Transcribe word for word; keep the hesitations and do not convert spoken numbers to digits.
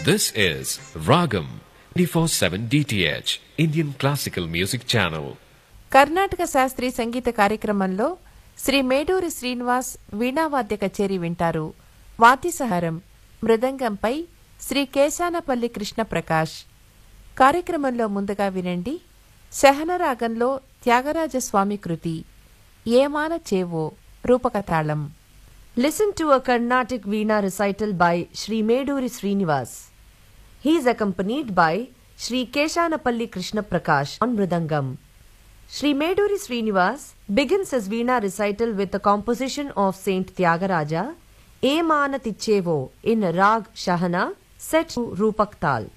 This is Ragam twenty-four seven D T H Indian Classical Music Channel. Karnataka శాస్త్రీయ సంగీత కార్యక్రమంలో శ్రీ మేడూరి శ్రీనివాస్ వీణావాద్య కచేరీ వింటారు. వాద్యసహారం మృదంగంపై శ్రీ కేశానపల్లి కృష్ణ ప్రకాష్. కార్యక్రమంలో ముందుగా వినండి శహనరాగంలో త్యాగరాజస్వామి కృతి ఏమాన చేవో రూపకతాళం. Listen to a Carnatic Veena recital by Sri Meduri Srinivas. He is accompanied by Sri Keshanapalli Krishna Prakash on Mridangam. Sri Meduri Srinivas begins his Veena recital with a composition of Saint Tyagaraja, E Mana Tichevo in Rag Shahana set to Rupak Tal.